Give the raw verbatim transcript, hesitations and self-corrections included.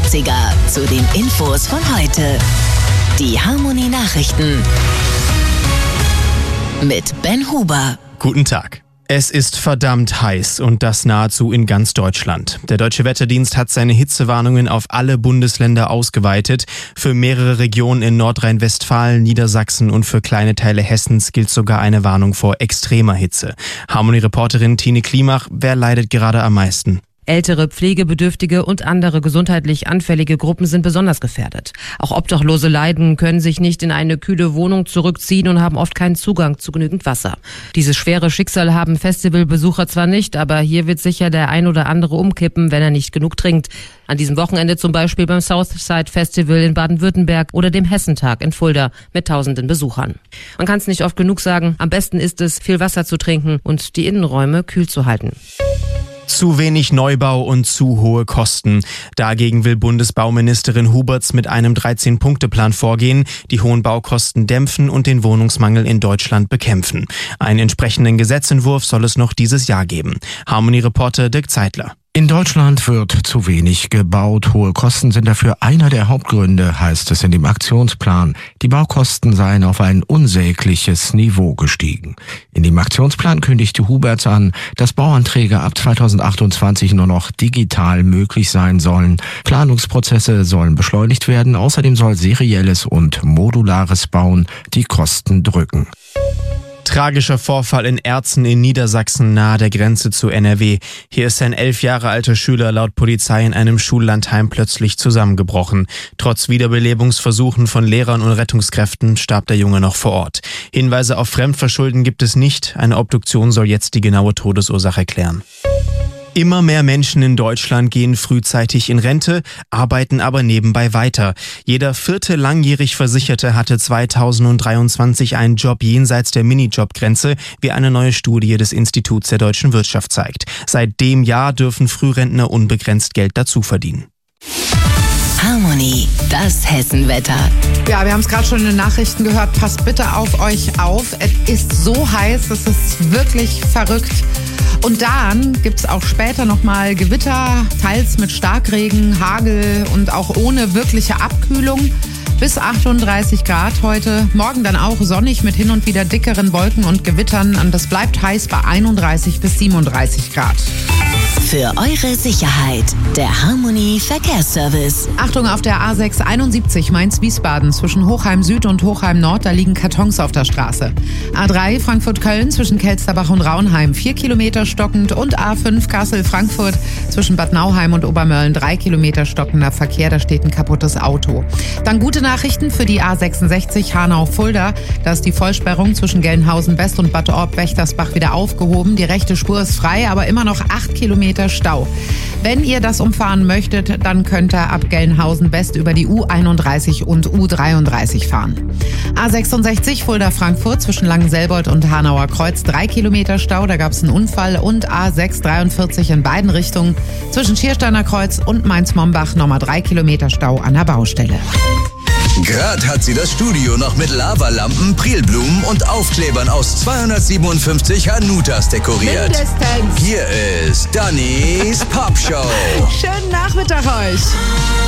neunziger zu den Infos von heute. Die Harmony Nachrichten mit Ben Huber. Guten Tag. Es ist verdammt heiß und das nahezu in ganz Deutschland. Der Deutsche Wetterdienst hat seine Hitzewarnungen auf alle Bundesländer ausgeweitet. Für mehrere Regionen in Nordrhein-Westfalen, Niedersachsen und für kleine Teile Hessens gilt sogar eine Warnung vor extremer Hitze. Harmony-Reporterin Tine Klimach, wer leidet gerade am meisten? Ältere, pflegebedürftige und andere gesundheitlich anfällige Gruppen sind besonders gefährdet. Auch Obdachlose leiden, können sich nicht in eine kühle Wohnung zurückziehen und haben oft keinen Zugang zu genügend Wasser. Dieses schwere Schicksal haben Festivalbesucher zwar nicht, aber hier wird sicher der ein oder andere umkippen, wenn er nicht genug trinkt. An diesem Wochenende zum Beispiel beim Southside Festival in Baden-Württemberg oder dem Hessentag in Fulda mit tausenden Besuchern. Man kann es nicht oft genug sagen, am besten ist es, viel Wasser zu trinken und die Innenräume kühl zu halten. Zu wenig Neubau und zu hohe Kosten. Dagegen will Bundesbauministerin Huberts mit einem dreizehn-Punkte-Plan vorgehen, die hohen Baukosten dämpfen und den Wohnungsmangel in Deutschland bekämpfen. Einen entsprechenden Gesetzentwurf soll es noch dieses Jahr geben. Harmony-Reporter Dirk Zeitler. In Deutschland wird zu wenig gebaut. Hohe Kosten sind dafür einer der Hauptgründe, heißt es in dem Aktionsplan. Die Baukosten seien auf ein unsägliches Niveau gestiegen. In dem Aktionsplan kündigte Huberts an, dass Bauanträge ab zweitausendachtundzwanzig nur noch digital möglich sein sollen. Planungsprozesse sollen beschleunigt werden. Außerdem soll serielles und modulares Bauen die Kosten drücken. Tragischer Vorfall in Erzen in Niedersachsen nahe der Grenze zu N R W. Hier ist ein elf Jahre alter Schüler laut Polizei in einem Schullandheim plötzlich zusammengebrochen. Trotz Wiederbelebungsversuchen von Lehrern und Rettungskräften starb der Junge noch vor Ort. Hinweise auf Fremdverschulden gibt es nicht. Eine Obduktion soll jetzt die genaue Todesursache klären. Immer mehr Menschen in Deutschland gehen frühzeitig in Rente, arbeiten aber nebenbei weiter. Jeder vierte langjährig Versicherte hatte zweitausenddreiundzwanzig einen Job jenseits der Minijobgrenze, wie eine neue Studie des Instituts der deutschen Wirtschaft zeigt. Seit dem Jahr dürfen Frührentner unbegrenzt Geld dazu verdienen. Harmony, das Hessenwetter. Ja, wir haben es gerade schon in den Nachrichten gehört. Passt bitte auf euch auf. Es ist so heiß, es ist wirklich verrückt. Und dann gibt es auch später nochmal Gewitter, teils mit Starkregen, Hagel und auch ohne wirkliche Abkühlung. Bis achtunddreißig Grad heute. Morgen dann auch sonnig mit hin und wieder dickeren Wolken und Gewittern. Und das bleibt heiß bei einunddreißig bis siebenunddreißig Grad. Für eure Sicherheit, der Harmony Verkehrsservice. Achtung auf der A sechs einundsiebzig Mainz-Wiesbaden zwischen Hochheim Süd und Hochheim Nord, da liegen Kartons auf der Straße. A drei Frankfurt-Köln zwischen Kelsterbach und Raunheim, vier Kilometer stockend. Und A fünf Kassel-Frankfurt zwischen Bad Nauheim und Obermölln, drei Kilometer stockender Verkehr, da steht ein kaputtes Auto. Dann gute Nachrichten für die A sechsundsechzig Hanau-Fulda. Da ist die Vollsperrung zwischen Gelnhausen-West und Bad Orb-Wächtersbach wieder aufgehoben. Die rechte Spur ist frei, aber immer noch acht Kilometer Stau. Wenn ihr das umfahren möchtet, dann könnt ihr ab Gelnhausen West über die U einunddreißig und U dreiunddreißig fahren. A sechsundsechzig Fulda-Frankfurt zwischen Langenselbold und Hanauer Kreuz, drei Kilometer Stau, da gab es einen Unfall. Und A sechs dreiundvierzig in beiden Richtungen zwischen Schiersteiner Kreuz und Mainz-Mombach, nochmal drei Kilometer Stau an der Baustelle. Gerade hat sie das Studio noch mit Lavalampen, Prilblumen und Aufklebern aus zweihundertsiebenundfünfzig Hanutas dekoriert. Mindestens. Hier ist Dannys Popshow. Schönen Nachmittag euch.